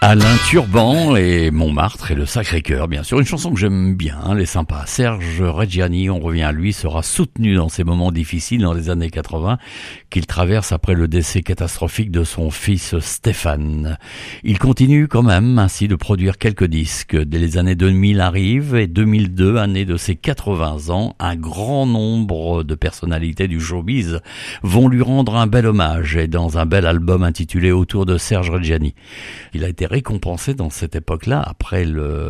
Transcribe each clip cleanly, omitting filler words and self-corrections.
Alain Turban et Montmartre et le Sacré-Cœur, bien sûr. Une chanson que j'aime bien, elle est sympa. Serge Reggiani, on revient à lui, sera soutenu dans ces moments difficiles dans les années 80 qu'il traverse après le décès catastrophique de son fils Stéphane. Il continue quand même ainsi de produire quelques disques. Dès les années 2000 arrivent et 2002, année de ses 80 ans, un grand nombre de personnalités du showbiz vont lui rendre un bel hommage et dans un bel album intitulé Autour de Serge Reggiani. Il a été récompensé dans cette époque-là après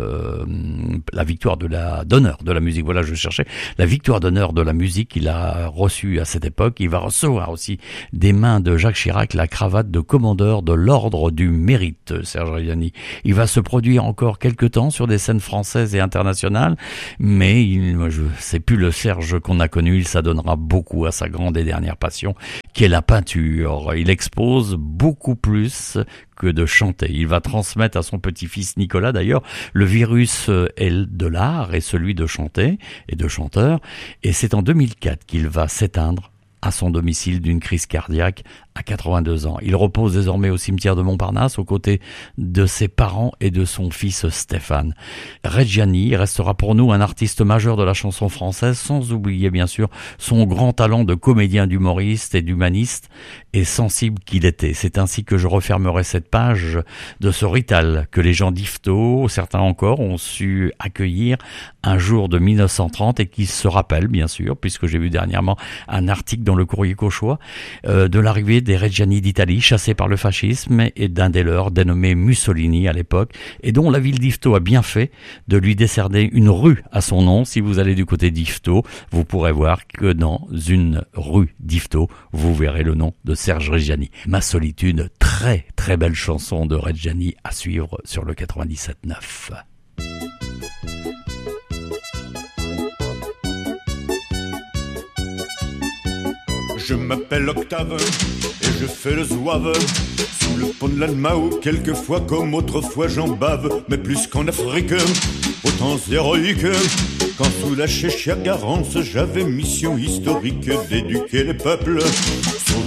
la victoire d'honneur de la musique. Voilà, je cherchais la victoire d'honneur de la musique qu'il a reçue à cette époque. Il va recevoir aussi des mains de Jacques Chirac la cravate de commandeur de l'ordre du mérite, Serge Reggiani. Il va se produire encore quelques temps sur des scènes françaises et internationales, mais je sais plus le Serge qu'on a connu. Il s'adonnera beaucoup à sa grande et dernière passion, qui est la peinture. Il expose beaucoup plus que de chanter. Il va transmettre à son petit-fils Nicolas, d'ailleurs, le virus de l'art et celui de chanter et de chanteur. Et c'est en 2004 qu'il va s'éteindre à son domicile d'une crise cardiaque à 82 ans. Il repose désormais au cimetière de Montparnasse aux côtés de ses parents et de son fils Stéphane. Reggiani restera pour nous un artiste majeur de la chanson française, sans oublier bien sûr son grand talent de comédien, d'humoriste et d'humaniste et sensible qu'il était. C'est ainsi que je refermerai cette page de ce Rital que les gens d'Yvetot, certains encore, ont su accueillir un jour de 1930 et qui se rappellent bien sûr, puisque j'ai vu dernièrement un article dans le Courrier Cauchois de l'arrivée des Reggiani d'Italie, chassés par le fascisme, et d'un des leurs dénommé Mussolini à l'époque, et dont la ville d'Yvetot a bien fait de lui décerner une rue à son nom. Si vous allez du côté d'Yvetot, vous pourrez voir que dans une rue d'Yvetot, vous verrez le nom de Serge Reggiani. Ma solitude, très très belle chanson de Reggiani à suivre sur le 97.9. Je m'appelle Octave et je fais le zouave sous le pont de l'Almao, quelquefois comme autrefois j'en bave, mais plus qu'en Afrique, aux temps héroïques, quand sous la Chéchia Garance j'avais mission historique d'éduquer les peuples,